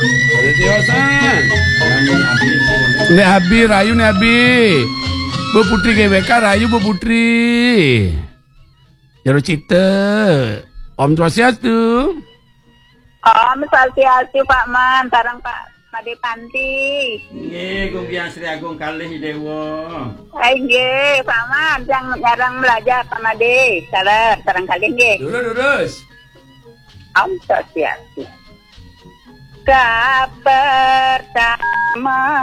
Tiosan. Nek Abi rayu nek Abi. Bu Putri GWK rayu Bu Putri. Jero cita. Om Swastiastu. Om Swastiastu Pak Man, sareng Pak Made Panti. Nggih, Gugian Sri Agung kalih Dewa. Nggih, Pak Man, jarang belajar Pak Made. Sareng kalih nggih. Lurus. Om Swastiastu. Ka pertama